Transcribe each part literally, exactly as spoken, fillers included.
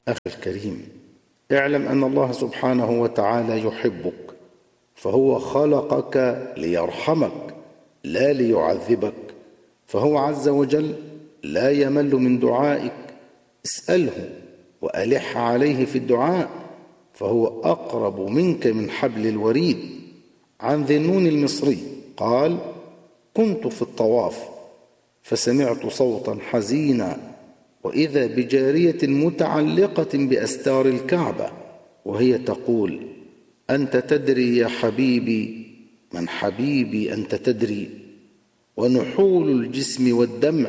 أخي الكريم، اعلم أن الله سبحانه وتعالى يحبك، فهو خلقك ليرحمك لا ليعذبك، فهو عز وجل لا يمل من دعائك. اسأله وألح عليه في الدعاء، فهو أقرب منك من حبل الوريد. عن ذي النون المصري قال: كنت في الطواف فسمعت صوتا حزينا، وإذا بجارية متعلقة بأستار الكعبة وهي تقول: أنت تدري يا حبيبي من حبيبي أنت تدري، ونحول الجسم والدمع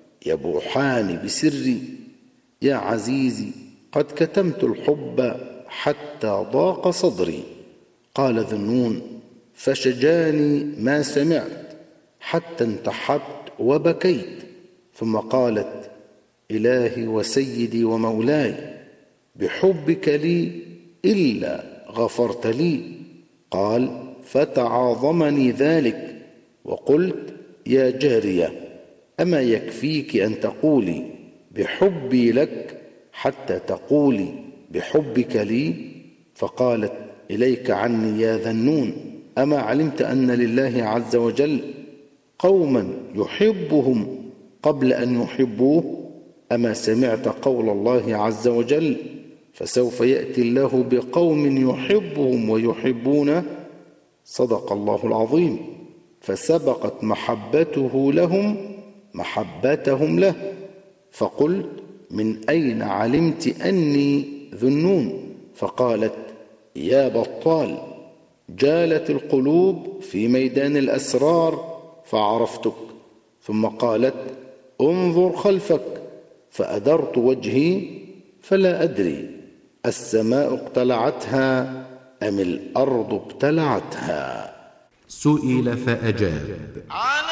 يبوحان بسري، يا عزيزي قد كتمت الحب حتى ضاق صدري. قال ذو النون: فشجاني ما سمعت حتى انتحبت وبكيت، ثم قالت: إلهي وسيدي ومولاي، بحبك لي إلا غفرت لي. قال: فتعاظمني ذلك، وقلت: يا جارية، أما يكفيك أن تقولي بحبي لك حتى تقولي بحبك لي؟ فقالت: إليك عني يا ذا النون، أما علمت أن لله عز وجل قوما يحبهم قبل أن يحبوه؟ أما سمعت قول الله عز وجل: فسوف يأتي الله بقوم يحبهم ويحبونه؟ صدق الله العظيم. فسبقت محبته لهم محبتهم له. فقلت: من أين علمت أني ذو النون؟ فقالت: يا بطال، جالت القلوب في ميدان الأسرار فعرفتك. ثم قالت: انظر خلفك، فأدرت وجهي فلا أدري السماء اقتلعتها أم الأرض ابتلعتها. سئل فأجاب: